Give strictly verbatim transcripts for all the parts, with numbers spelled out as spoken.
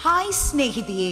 Hi ಸ್ನೇಹಿತೆಯೇ.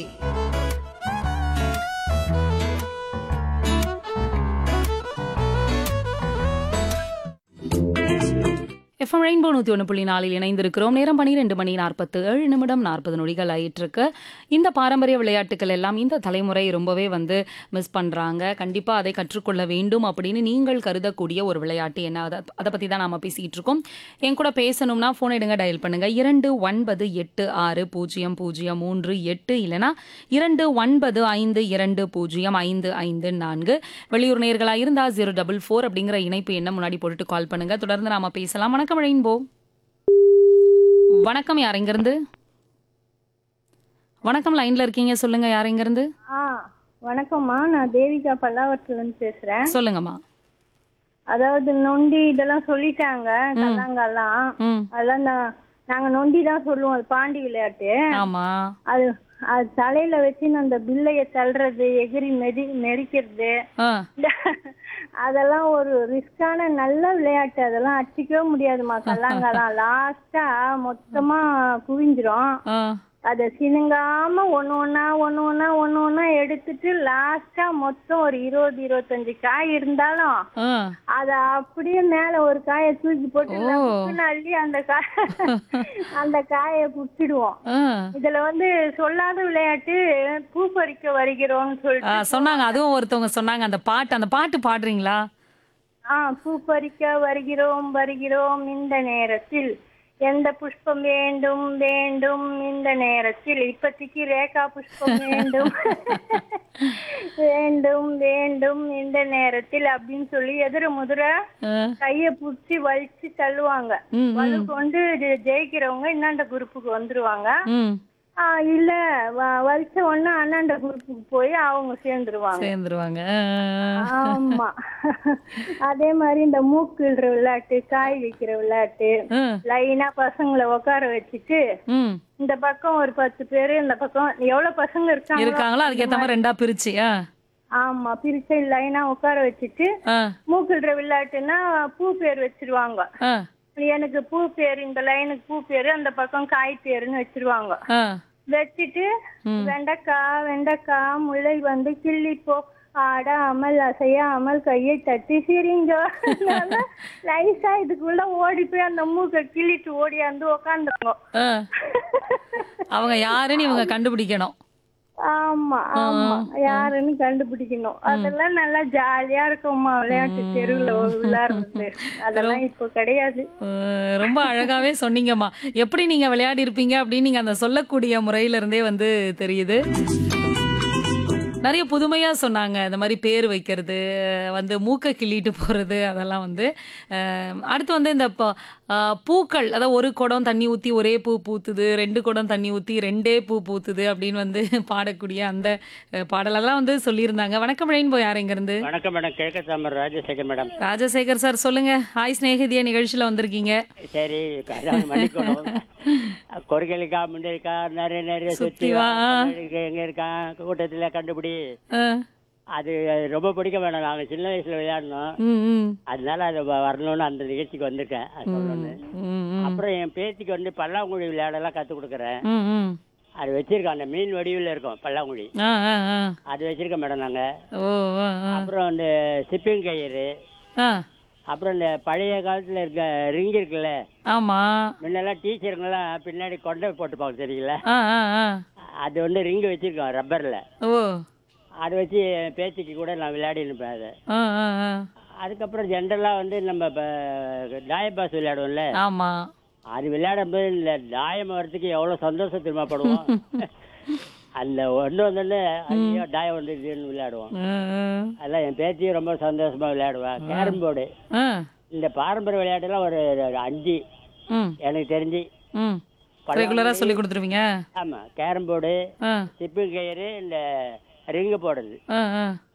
FM rainbow நூற்றி ஒன்று புள்ளி நாலில் இணைந்திருக்கிறோம். நேரம் பன்னிரெண்டு மணி நாற்பத்து ஏழு நிமிடம் நாற்பது நொடிகள் ஆயிட்டிருக்கு. இந்த பாரம்பரிய விளையாட்டுகள் எல்லாம் இந்த தலைமுறை ரொம்பவே வந்து மிஸ் பண்ணுறாங்க. கண்டிப்பாக அதை கற்றுக்கொள்ள வேண்டும் அப்படின்னு நீங்கள் கருதக்கூடிய ஒரு விளையாட்டு என்ன, அதை அதை பற்றி தான் நாம் பேசிகிட்டு இருக்கோம். என் கூட பேசணும்னா ஃபோன் எடுங்க, டயல் பண்ணுங்கள் இரண்டு ஒன்பது எட்டு ஆறு பூஜ்ஜியம் பூஜ்ஜியம் மூன்று எட்டு இல்லைனா இரண்டு ஒன்பது ஐந்து இரண்டு பூஜ்ஜியம் ஐந்து ஐந்து நான்கு. வெளியூர் நேயர்களாக இருந்தால் ஜீரோ டபுள் ஃபோர் அப்படிங்கிற இணைப்பு என்ன முன்னாடி போட்டுட்டு கால் பண்ணுங்கள். தொடர்ந்து நாம் பேசலாம். வணக்கம் ரெயின்போ. வணக்கம், யார் எங்கிருந்து? வணக்கம், லைன்ல இருக்கீங்க, சொல்லுங்க யார் எங்கிருந்து? ஆ வணக்கம்மா, நான் தேவிகா பல்லாவரத்துல இருந்து பேசுறேன். சொல்லுங்கம்மா. அதாவது நொண்டி இதெல்லாம் சொல்லிட்டாங்க, கல்லாங்கல்லாம். ம் அதெல்லாம் நான் நாங்க நொண்டி தான் சொல்லுவோம். அது பாண்டி விளையாட்டு. ஆமா. அது அது தலையில வச்சு அந்த பிள்ளைய தள்ளுறது, எகிரி மெதி மெரிக்கிறது, ஆ அதெல்லாம் ஒரு ரிஸ்கான நல்ல விளையாட்டு. அதெல்லாம் அடிக்கவே முடியாதுமா. கல்லாங்கல்லாம் லாஸ்டா மொத்தமா குவிஞ்சிரும். ஆ அதை சினுங்காம ஒண்ணு ஒண்ணா ஒண்ணு ஒண்ணா ஒண்ணு ஒண்ணா எடுத்துட்டு லாஸ்டா மொத்தம் ஒரு இருபது இருபத்தஞ்சு காய் இருந்தாலும் ஆ அத அப்படியே மேல ஒரு காயை தூக்கி போட்டு ஓ. லபக்குன்னு அள்ளி அந்த காய் அந்த காயை புடிச்சிடுவோம். ஆ இதுல வந்து சொல்லாத விளையாட்டு பூ பறிக்க வருகிறோம்னு ஆ, சொல்லிட்டு. சொன்னாங்க, அதுவும் ஒருத்தவங்க சொன்னாங்க. அந்த பாட்டு அந்த பாட்டு பாடுறீங்களா? ஆஹ் பூ பறிக்க வருகிறோம் வருகிறோம் இந்த நேரத்தில் எந்த புஷ்பம் வேண்டும் வேண்டும் இந்த நேரத்தில், இப்போதைக்கு ரேகா புஷ்பம் வேண்டும் வேண்டும் வேண்டும் இந்த நேரத்தில் அப்படின்னு சொல்லி எதிர முதிர ஆ, கைய புடிச்சு வலிச்சு தள்ளுவாங்க. ம், வலு ம், கொண்டு ஜெ- ஜெயிக்கிறவங்க இன்னாண்ட குரூப்புக்கு வந்துருவாங்க. ம். ஆஹ் இல்ல வ- வலிச்ச உடனே அண்ணாண்ட குரூப்புக்கு போய் அவங்க சேர்ந்துருவாங்க. சேர்ந்துருவாங்க. ஆ, ஆமா. அதே மாதிரி இந்த மூக்கிடுற விளையாட்டு, காய் வைக்கிற விளையாட்டு, ஆ, லைனா பசங்களை உட்கார வச்சுட்டு ம். இந்த பக்கம் ஒரு பத்து பேரு, இந்த பக்கம் எவ்வளவு பசங்க இருக்காங்க இருக்காங்களோ அதுக்கேற்ற மாதிரி ரெண்டா பிரிச்சு. ஆ ஆமா பிரிச்சு லைனா உட்கார வச்சுட்டு ஆ மூக்கிடுற விளையாட்டுன்னா பூ பேர் வச்சிருவாங்க. ஆ எனக்கு பூ பேரு, இந்த லைனுக்கு பூ பேரு, அந்த பக்கம் காய் பேருன்னு வச்சிருவாங்க. ஆ வச்சுட்டு ம். வெண்டைக்காய் வெண்டைக்காய் முல்லை வந்து கிள்ளிப்போ ஆடாமல் அசையாமல் கையை தட்டி சிரிங்க லைசா இதுக்குள்ள ஓடி போய் அந்த மூக்கை கிள்ளிட்டு ஓடியாந்து உக்காந்துருங்க. ஆ. அவங்க யாருன்னு இவங்க கண்டுபிடிக்கணும். ஆமா ஆமா யாருன்னு கண்டுபிடிக்கணும். அதெல்லாம் நல்லா ஜாலியா இருக்கும்மா விளையாட்டு தெருவுல விளையாடுறது. அதெல்லாம் இப்போ கிடையாது. அஹ் ரொம்ப அழகாவே சொன்னீங்கம்மா. எப்படி நீங்க விளையாடி இருப்பீங்க அப்படின்னு நீங்க அந்த சொல்லக்கூடிய முறையில இருந்தே வந்து தெரியுது. நிறைய புதுமையா சொன்னாங்க. இந்த மாதிரி பேர் வைக்கிறது, வந்து மூக்கை கிள்ளிட்டு போறது, அதெல்லாம் வந்து அஹ் அடுத்து வந்து இந்த ப- அஹ் பூக்கள், அதாவது ஒரு குடம் தண்ணி ஊத்தி ஒரே பூ பூத்துது, ரெண்டு குடம் தண்ணி ஊத்தி ரெண்டே பூ பூத்துது அப்படின்னு வந்து பாடக்கூடிய அந்த அஹ், பாடலெல்லாம் வந்து சொல்லியிருந்தாங்க. வணக்கம் ரெயின்போ, யார் எங்க இருந்து? வணக்கம் மேடம், கிழக்கு தாமர் ராஜசேகர் மேடம். ராஜசேகர் சார், சொல்லுங்க. ஹாய் ஸ்நேகிதிய நிகழ்ச்சியில வந்திருக்கீங்க. சரி, அதாவது மன்னிக்கணும். கொறுக்கலிக்கா முன்னேறிக்கா நிறைய நிறைய சுத்தி சுத்தி வா. வா, எங்க இருக்கான் கூட்டத்துல கண்டுபிடி. அஹ், அது அது ரொம்ப பிடிக்க வேணும். நாங்க சின்ன வயசுல விளையாடணும், ம், ம், அதனால அது வ- வரணும்னு அந்த நிகழ்ச்சிக்கு வந்திருக்கேன். அது சொல்லணும்னு. ம், ம், அப்புறம் என் பேத்திக்கு வந்து பல்லாங்குழி விளையாடலாம் கத்து கொடுக்குறேன். ம், ம். அது வச்சிருக்கோம், அந்த மீன் வடிவில் இருக்கும் பல்லாங்குழி, ஆ, ஆ, ஆ. அது வச்சிருக்கோம் மேடம் நாங்க. ஓ, ஆ, ஆ. அப்புறம் இந்த சிப்பிங் கயிறு, ஆ, அப்புறம் இந்த பழைய காலத்துல இருக்க ரிங் இருக்குல்ல, ஆமா. முன்னெல்லாம் டீச்சருங்கெல்லாம் பின்னாடி கொண்டை போட்டுப்பாங்க தெரியுங்களா, ஆ, ஆ, ஆ. அது வந்து ரிங்கு வச்சிருக்கோம் ரப்பர்ல. ஓ, அதை வச்சு என் பேத்திக்கு கூட நான் விளையாடி இருப்பேன் அதை. ஆ, ஆ, ஆ. அதுக்கப்புறம் ஜென்ரலாக வந்து நம்ம இப்போ தாயப்பாஸ் விளையாடுவோம்ல, ஆமா. அது விளையாடும்போது இந்த தாயம் வரத்துக்கு எவ்வளோ சந்தோஷம் திரும்பப்படுவோம். அந்த ஒன்று வந்தோடனே ஐயோ தாயம் வந்துடுதுன்னு விளையாடுவோம். ஆ, ஆ. அதெல்லாம் என் பேத்தியும் ரொம்ப சந்தோஷமா விளையாடுவேன். கேரம் போர்டு, ஆ, இந்த பாரம்பரிய விளையாட்டுலாம் ஒரு ஒரு அஞ்சு ம், எனக்கு தெரிஞ்சு. ம். ரெகுலரா சொல்லி கொடுத்துருவீங்க. ஆமாம், கேரம் போர்டு, ஆ, சிப்பு கயிறு, இந்த ரிங்கு போடுறது, ஆ, ஆ.